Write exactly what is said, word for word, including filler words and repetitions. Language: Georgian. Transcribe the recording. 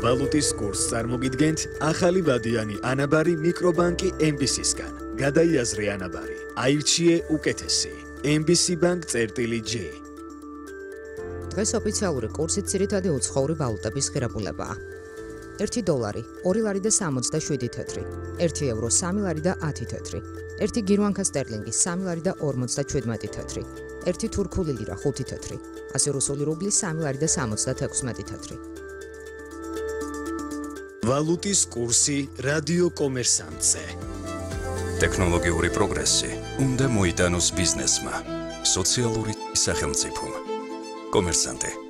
ვალუტის კურსს წარმოგიდგენთ ახალი ვადიანი ანაბარი მიკრობანკი ემ ბი სისგან. გადაიაზრე ანაბარი. აირჩიე უკეთესი. ემ ბი სი ბანკ წერტილი ჯი. დღეს ოფიციალური კურსი ძირითადი უცხოური ვალუტების ღირებულებაა. ერთი დოლარი, ორი ლარი და სამოცდაშვიდი თეთრი, ერთი ევრო, სამი ლარი და ათი თეთრი, ერთი გირვანკა სტერლინგი, სამი ლარი და ორმოცდაჩვიდმეტი თეთრი, ერთი თურქული ლირა, ხუთი თეთრი, ასე რუსული რუბლი, სამი ლარი და სამოცდათექვსმეტი თეთრი. ვალუტის კურსი რადიო კომერსანტზე. ტექნოლოგიური პროგრესი უნდა მოიტანოს ბიზნესმა, სოციალური სახელმწიფომ. კომერსანტე